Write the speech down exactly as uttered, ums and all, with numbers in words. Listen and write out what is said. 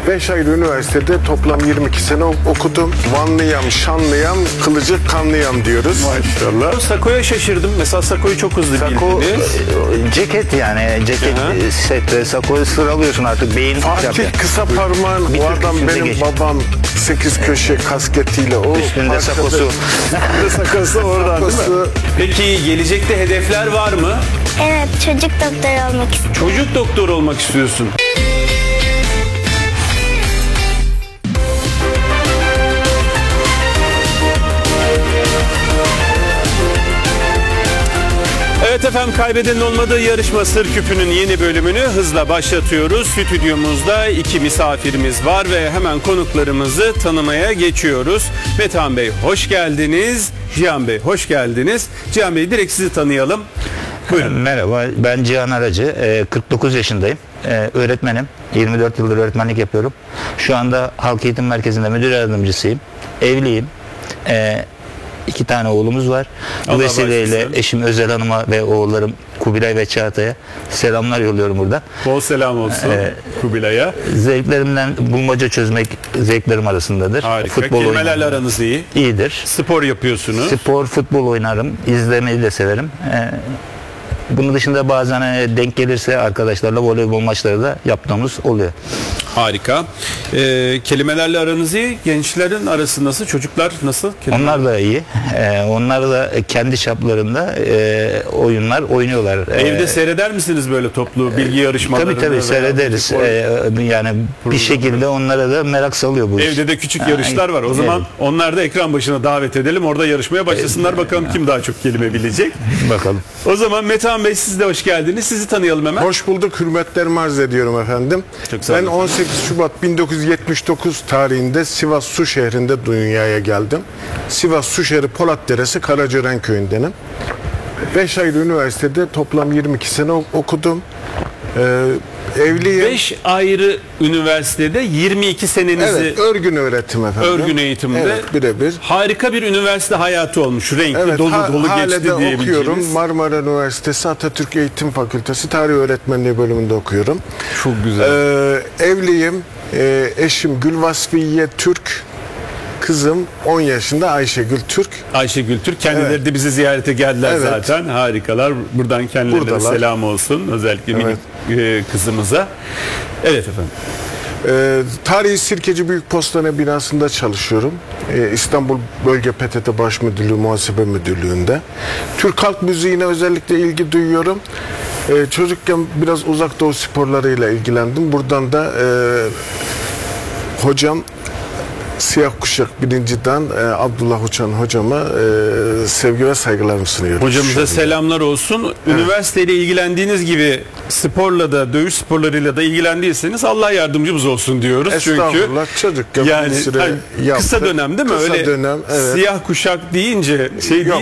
beş ayrı üniversitede toplam yirmi iki sene okudum. Vanlıyam, şanlıyam, kılıcı kanlıyam diyoruz. Maşallah. Sako'ya şaşırdım. Mesela Sako'yu çok hızlı Sako, bildiniz. e, ceket yani ceket Aha. sette Sako'yu sıralıyorsun artık beyin Fatih yapıyor. kısa parmağın, Bir bu tık adam üstünde benim geç. babam, sekiz köşe kasketiyle. O Üstünde arkada- sakosu. Üstünde sakosu oradan değil mi? Sakosu. Peki gelecekte hedefler var mı? Evet, çocuk doktoru olmak istiyorum. Çocuk doktoru olmak istiyorsun. Evet efendim, kaybedenin olmadığı yarışma Sır Küpü'nün yeni bölümünü hızla başlatıyoruz. Stüdyomuzda iki misafirimiz var ve hemen konuklarımızı tanımaya geçiyoruz. Metehan Bey hoş geldiniz. Cihan Bey hoş geldiniz. Cihan Bey, direkt sizi tanıyalım. Buyurun. Merhaba, ben Cihan Aracı, e, kırk dokuz yaşındayım, e, öğretmenim, yirmi dört yıldır öğretmenlik yapıyorum. Şu anda Halk Eğitim Merkezi'nde müdür yardımcısıyım, evliyim, e, iki tane oğlumuz var. Bu Allah vesileyle bağışlasın. eşim Özel Hanım'a ve oğullarım Kubilay ve Çağatay'a selamlar yolluyorum burada. Bol selam olsun Ee, Kubilay'a. Zevklerimden bulmaca çözmek zevklerim arasındadır. Harika. Futbol Kelimelerle oynarım. aranız iyi. İyidir. Spor yapıyorsunuz. Spor, futbol oynarım. İzlemeyi de severim. Ee, bunun dışında bazen e, denk gelirse arkadaşlarla voleybol maçları da yaptığımız oluyor. Harika. Ee, kelimelerle aranız iyi. Gençlerin arası nasıl? Çocuklar nasıl? Kelime- Onlar da iyi. Ee, onlar da kendi çaplarında e, oyunlar oynuyorlar. Ee, Evde seyreder misiniz böyle toplu bilgi yarışmalarını? Tabii tabii veya seyrederiz. spor- Ee, yani bir şekilde onlara da merak salıyor bu iş. Evde de küçük Ha, yarışlar var. O zaman evet. onlar da ekran başına davet edelim. Orada yarışmaya başlasınlar. Bakalım kim daha çok kelime bilecek. Bakalım. O zaman Metehan Bey, siz de hoş geldiniz. Sizi tanıyalım hemen. Hoş bulduk, hürmetlerimi arz ediyorum efendim. Çok sağ Ben olun. on sekiz Şubat bin dokuz yüz yetmiş dokuz tarihinde Sivas Su şehrinde dünyaya geldim. Sivas Su şehri Polatderesi Karacören köyündenim. beş ayrı üniversitede toplam yirmi iki sene okudum. Ee, evliyim. beş ayrı üniversitede yirmi iki senenizi Evet, örgün öğretim efendim. örgün eğitimde. Evet, birebir. Harika bir üniversite hayatı olmuş. Renkli, Evet, dolu ha- dolu hala geçti da okuyorum. diyebileceğimiz. Marmara Üniversitesi Atatürk Eğitim Fakültesi Tarih Öğretmenliği bölümünde okuyorum. Çok güzel. Ee, evliyim. Ee, eşim Gülvasfiye Türk. Kızım on yaşında Ayşegül Türk. Ayşegül Türk. Kendileri Evet. de bizi ziyarete geldiler Evet. zaten. Harikalar. Buradan kendilerine Buradalar. selam olsun. Özellikle minik e, kızımıza. Evet efendim. Ee, Tarihi Sirkeci Büyük Postane binasında çalışıyorum. Ee, İstanbul Bölge P T T Baş Müdürlüğü Muhasebe Müdürlüğü'nde. Türk halk müziğine özellikle ilgi duyuyorum. Ee, çocukken biraz uzak doğu sporlarıyla ilgilendim. Buradan da e, hocam Siyah Kuşak birinci Dan e, Abdullah Uçan hocama e, sevgi ve saygılarımı sunuyorum. Hocamıza Şu selamlar olsun. Üniversiteyle ilgilendiğiniz gibi sporla da, dövüş sporlarıyla da ilgilendiyseniz Allah yardımcımız olsun diyoruz. Çünkü Estağfurullah, çocukken yani bir süre hani yaptık. kısa dönem değil mi? Kısa Öyle dönem, evet. siyah kuşak deyince şey Yok,